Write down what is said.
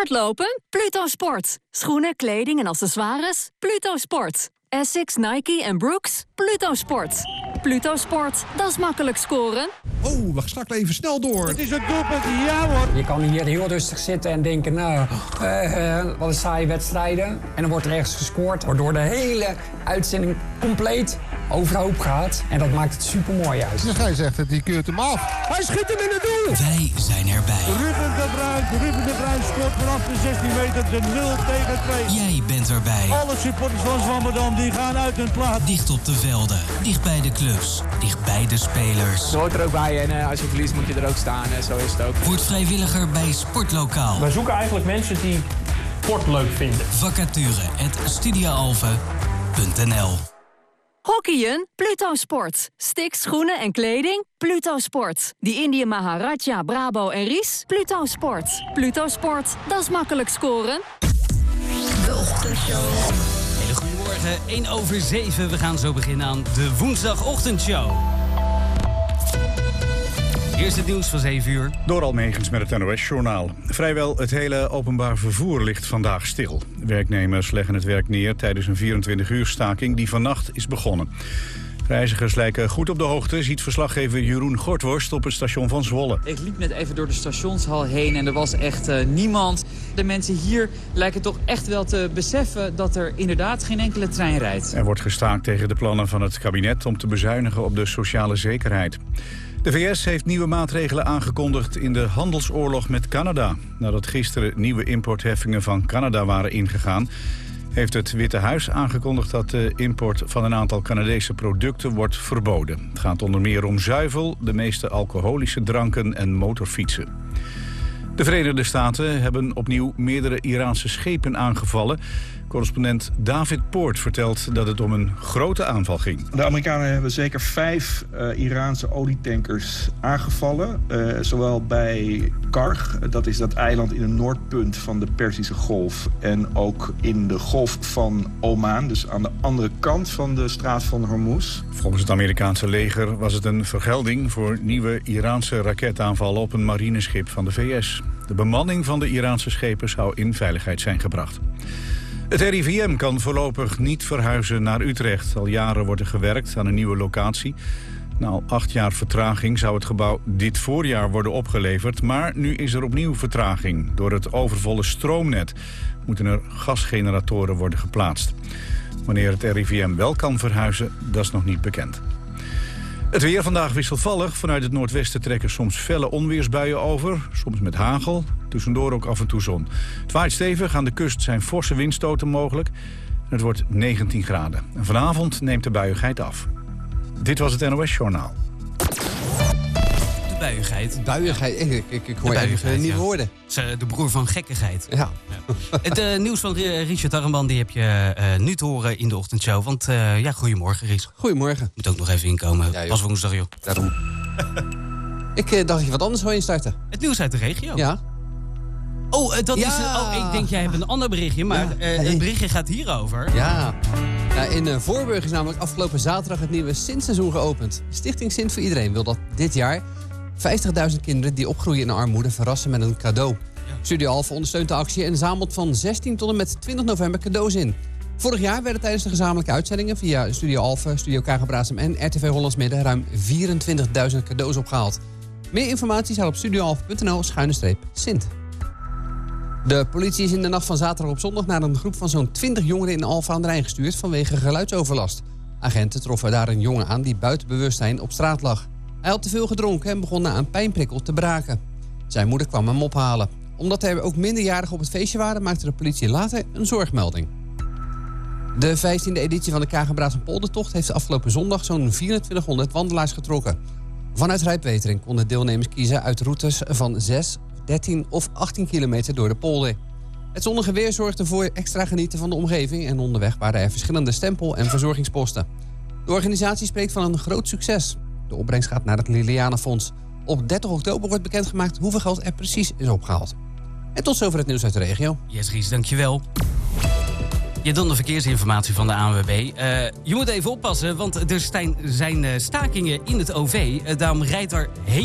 Hardlopen? Pluto Sport. Schoenen, kleding en accessoires? Pluto Sport. Essex, Nike en Brooks? Pluto Sport. Pluto Sport, dat is makkelijk scoren. Oh, we schakelen even snel door. Het is een doelpunt, ja hoor. Je kan hier heel rustig zitten en denken, wat een saaie wedstrijden. En dan wordt er ergens gescoord, waardoor de hele uitzending compleet overhoop gaat. En dat maakt het supermooi juist. Ja, hij zegt het, die keurt hem af. Hij schiet hem in het doel. Wij zijn erbij. Ruben de Bruin scoort vanaf de 16 meter de 0-2. Jij bent erbij. Alle supporters van Zwammerdam die gaan uit hun plaats. Dicht op de velden, dicht bij de clubs, dicht bij de spelers. Je hoort er ook bij en als je verliest moet je er ook staan. Zo is het ook. Word vrijwilliger bij Sportlokaal. Wij zoeken eigenlijk mensen die sport leuk vinden. Vacature@studiaalve.nl. Hockeyen? Pluto Sport. Sticks, schoenen en kleding? Pluto Sport. Die Indië Maharaja, Brabo en Ries? Pluto Sport. Pluto Sport, dat is makkelijk scoren. De Ochtendshow. Hele goedemorgen, 7:01. We gaan zo beginnen aan de woensdagochtendshow. Eerst het nieuws van 7 uur. Door Almegens met het NOS-journaal. Vrijwel het hele openbaar vervoer ligt vandaag stil. Werknemers leggen het werk neer tijdens een 24-uur staking die vannacht is begonnen. Reizigers lijken goed op de hoogte, ziet verslaggever Jeroen Gortworst op het station van Zwolle. Ik liep net even door de stationshal heen en er was echt niemand. De mensen hier lijken toch echt wel te beseffen dat er inderdaad geen enkele trein rijdt. Er wordt gestaakt tegen de plannen van het kabinet om te bezuinigen op de sociale zekerheid. De VS heeft nieuwe maatregelen aangekondigd in de handelsoorlog met Canada. Nadat gisteren nieuwe importheffingen van Canada waren ingegaan, heeft het Witte Huis aangekondigd dat de import van een aantal Canadese producten wordt verboden. Het gaat onder meer om zuivel, de meeste alcoholische dranken en motorfietsen. De Verenigde Staten hebben opnieuw meerdere Iraanse schepen aangevallen. Correspondent David Poort vertelt dat het om een grote aanval ging. De Amerikanen hebben zeker 5 Iraanse olietankers aangevallen. Zowel bij Karg, dat is dat eiland in het noordpunt van de Perzische Golf. En ook in de Golf van Oman, dus aan de andere kant van de straat van Hormuz. Volgens het Amerikaanse leger was het een vergelding voor nieuwe Iraanse raketaanvallen op een marineschip van de VS. De bemanning van de Iraanse schepen zou in veiligheid zijn gebracht. Het RIVM kan voorlopig niet verhuizen naar Utrecht. Al jaren wordt er gewerkt aan een nieuwe locatie. Na al 8 jaar vertraging zou het gebouw dit voorjaar worden opgeleverd. Maar nu is er opnieuw vertraging. Door het overvolle stroomnet moeten er gasgeneratoren worden geplaatst. Wanneer het RIVM wel kan verhuizen, dat is nog niet bekend. Het weer vandaag wisselvallig. Vanuit het noordwesten trekken soms felle onweersbuien over. Soms met hagel. Tussendoor ook af en toe zon. Het waait stevig. Aan de kust zijn forse windstoten mogelijk. Het wordt 19 graden. En vanavond neemt de buiigheid af. Dit was het NOS-journaal. De buiigheid. Buiigheid. Ik hoor even nieuwe woorden. De broer van gekkigheid. Ja. Het nieuws van Richard Armband die heb je nu te horen in de ochtendshow. Want goedemorgen, Ries. Goedemorgen. Moet ook nog even inkomen. Ja, was woensdag, joh. Daarom. Ik dacht dat je wat anders wil instarten. Het nieuws uit de regio. Ja. Oh, dat is... ik denk jij hebt een ander berichtje. Maar het berichtje gaat hierover. Ja. In Voorburg is namelijk afgelopen zaterdag het nieuwe Sint-seizoen geopend. Stichting Sint voor Iedereen wil dat dit jaar 50.000 kinderen die opgroeien in armoede verrassen met een cadeau. Ja. Studio Alphen ondersteunt de actie en zamelt van 16 tot en met 20 november cadeaus in. Vorig jaar werden tijdens de gezamenlijke uitzendingen via Studio Alphen, Studio Kagen-Braassem en RTV Hollands Midden ruim 24.000 cadeaus opgehaald. Meer informatie staat op studioalphen.nl/Sint. De politie is in de nacht van zaterdag op zondag naar een groep van zo'n 20 jongeren in Alphen aan de Rijn gestuurd vanwege geluidsoverlast. Agenten troffen daar een jongen aan die buiten bewustzijn op straat lag. Hij had te veel gedronken en begon na een pijnprikkel te braken. Zijn moeder kwam hem ophalen. Omdat er ook minderjarigen op het feestje waren, maakte de politie later een zorgmelding. De 15e editie van de Kagen-Braassem Poldertocht heeft afgelopen zondag zo'n 2400 wandelaars getrokken. Vanuit Rijpwetering konden deelnemers kiezen uit routes van 6, 13 of 18 kilometer door de polder. Het zonnige weer zorgde voor extra genieten van de omgeving en onderweg waren er verschillende stempel- en verzorgingsposten. De organisatie spreekt van een groot succes. De opbrengst gaat naar het Lilianenfonds. Op 30 oktober wordt bekendgemaakt hoeveel geld er precies is opgehaald. En tot zover het nieuws uit de regio. Yes, Ries, dankjewel. Ja, dan de verkeersinformatie van de ANWB. Je moet even oppassen, want er zijn stakingen in het OV. Daarom rijdt er